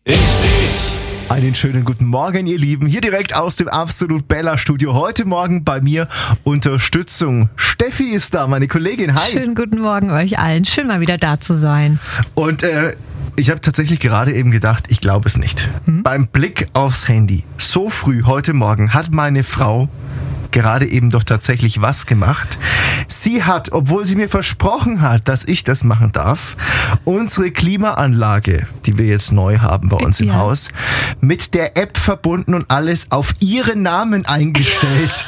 Einen schönen guten Morgen, ihr Lieben. Hier direkt aus dem Absolut Bella Studio. Heute Morgen bei mir Unterstützung. Steffi ist da, meine Kollegin. Hi. Schönen guten Morgen euch allen. Schön mal wieder da zu sein. Und ich habe tatsächlich gerade eben gedacht, ich glaube es nicht. Beim Blick aufs Handy, so früh heute Morgen, hat meine Frau gerade eben doch tatsächlich was gemacht. Sie hat, obwohl sie mir versprochen hat, dass ich das machen darf, unsere Klimaanlage, die wir jetzt neu haben bei uns im Haus, mit der App verbunden und alles auf ihren Namen eingestellt.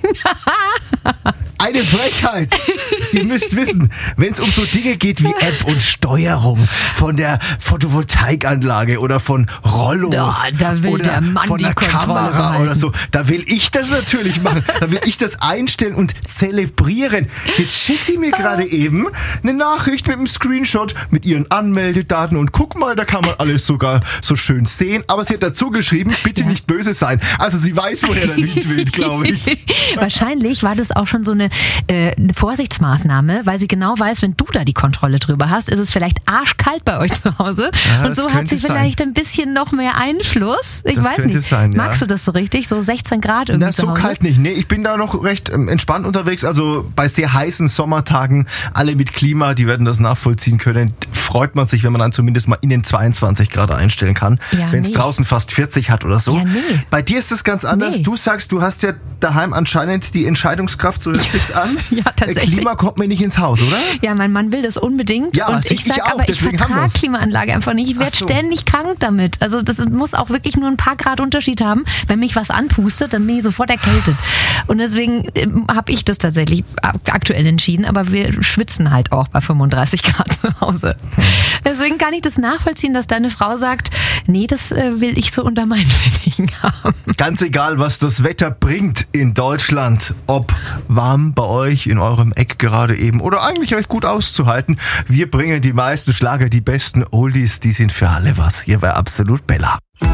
Eine Frechheit. Ihr müsst wissen, wenn es um so Dinge geht wie App und Steuerung von der Photovoltaikanlage oder von Rollos da will oder der Mann von die der Kontrolle Kamera behalten. oder so, da will ich das natürlich machen. Da will ich das einstellen und zelebrieren. Jetzt schickt die mir gerade eben eine Nachricht mit einem Screenshot mit ihren Anmeldedaten und guck mal, da kann man alles sogar so schön sehen. Aber sie hat dazu geschrieben, bitte nicht böse sein. Also sie weiß, woher der Wind weht, glaube ich. Wahrscheinlich war das auch schon so eine Vorsichtsmaßnahme, weil sie genau weiß, wenn du da die Kontrolle drüber hast, ist es vielleicht arschkalt bei euch zu Hause. Ja, und so hat sie vielleicht ein bisschen noch mehr Einfluss. Ich weiß nicht. Sein, ja. Magst du das so richtig? So 16 Grad irgendwie Na, zu so Hause? kalt nicht. Nee, ich bin da noch recht entspannt unterwegs. Also bei sehr heißen Sommertagen, alle mit Klima, die werden das nachvollziehen können. Freut man sich, wenn man dann zumindest mal in den 22 Grad einstellen kann. Ja, wenn es draußen fast 40 hat oder so. Ja, nee. Bei dir ist das ganz anders. Nee. Du sagst, du hast ja daheim anscheinend die Entscheidungskraft, so hört sich's an. Ja, tatsächlich. Klima kommt mir nicht ins Haus, oder? Ja, mein Mann will das unbedingt. Ja, und ich sage aber, ich vertrage Klimaanlage einfach nicht. Ich werde ständig krank damit. Also das muss auch wirklich nur ein paar Grad Unterschied haben. Wenn mich was anpustet, dann bin ich sofort erkältet. Und deswegen habe ich das tatsächlich aktuell entschieden. Aber wir schwitzen halt auch bei 35 Grad zu Hause. Deswegen kann ich das nachvollziehen, dass deine Frau sagt, nee, das will ich so unter meinen Fittichen haben. Ganz egal, was das Wetter bringt in Deutschland, ob warm bei euch in eurem Eck gerade eben oder eigentlich euch gut auszuhalten, wir bringen die meisten Schlager, die besten Oldies, die sind für alle was. Hier bei Absolut Bella.